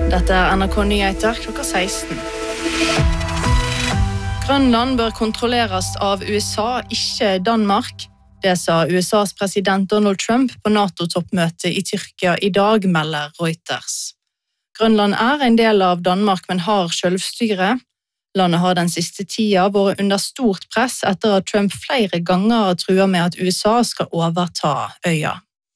Dette NRK Nyheter klokka 16. Grønland bør kontrolleres av USA, ikke Danmark. Det sa USAs president Donald Trump på NATO-toppmøtet i Tyrkia i dag, melder Reuters. Grønland en del av Danmark, men har selvstyre. Landet har den siste tida vært under stort press etter at Trump flere ganger har truet med at USA skal overta øya.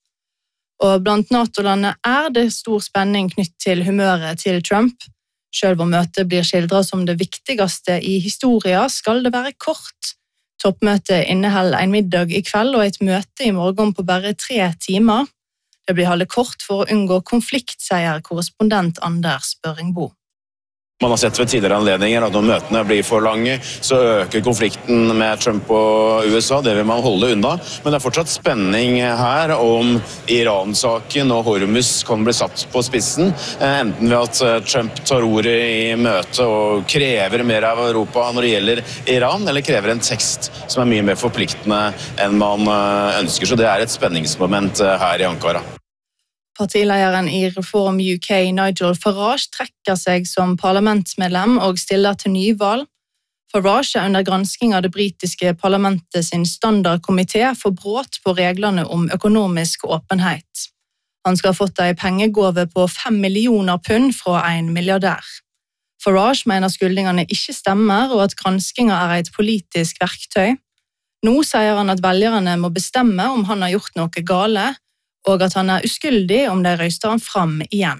Og blant NATO-landene det stor spenning knytt til humøret til Trump. Selv om møtet blir skildret som det viktigste i historien, skal det være kort. Toppmøtet inneholder en middag i kveld og et møte i morgen på bare 3 timer. Det blir holdt kort for å unngå konflikt, sier korrespondent Anders Børringbo. Man har sett ved tidligere anledninger at når møtene blir for lange, så øker konflikten med Trump og USA. Det vil man holde unna. Men det fortsatt spenning her om Iran-saken og Hormuz kan bli satt på spissen. Enten ved at Trump tar ordet i møtet og krever mer av Europa når det gjelder Iran, eller krever en tekst som mye mer forpliktende enn man ønsker. Så det et spenningsmoment her i Ankara. Partilederen i Reform UK, Nigel Farage, trekker seg som parlamentsmedlem og stiller til nyvalg. Farage under gransking av det britiske parlamentet sin standardkomité for brudd på reglene om økonomisk åpenhet. Han skal ha fått en pengegave på 5 millioner pund fra en milliardær. Farage mener skyldningene ikke stemmer og at granskingen et politisk verktøy. Nå sier han at velgerne må bestemme om han har gjort noe gale, og at han uskyldig om de røyster han fram igjen.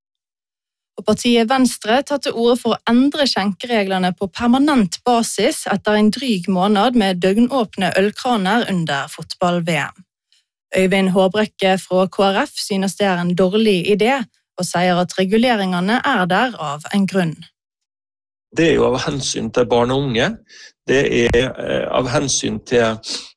Og partiet Venstre tar til orde for å endre skjenkereglene på permanent basis etter en dryg måned med døgnåpne ølkraner under fotball-VM. Øyvind Håbrekke fra KrF synes det en dårlig idé, og sier at reguleringene der av en grunn. Det jo av hensyn til barn og unge, det av hensyn til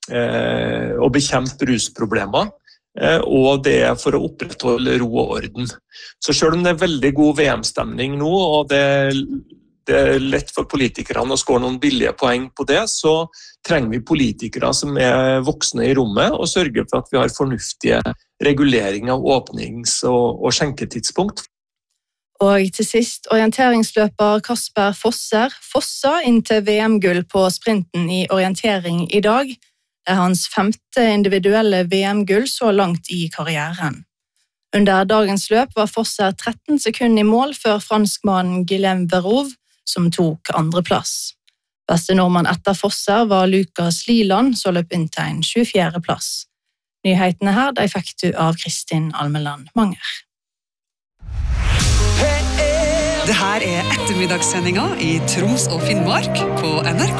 å bekjempe rusproblemer, og det for å opprettholde ro og orden. Så selv om det veldig god VM-stemning nå, og det lett for politikerne å skåre noen billige poeng på det, så trenger vi politikere som voksne i rommet og sørger for at vi har fornuftige reguleringer av åpnings- og skjenketidspunkt. Og til sist, orienteringsløper Kasper Fossa inn til VM-gull på sprinten i orientering i dag. Det hans 5. individuelle VM-gull så langt i karrieren. Under dagens løp var Fossa 13 sekunder i mål før franskmannen Guillaume Verov, som tok 2. plass. Beste nordmann etter Fossa var Lukas Liland, som løp inn til en 24. plass. Nyhetene her de fikk du av Kristin Almeland Manger. Det her ettermiddagssendinga i Troms og Finnmark på NRK.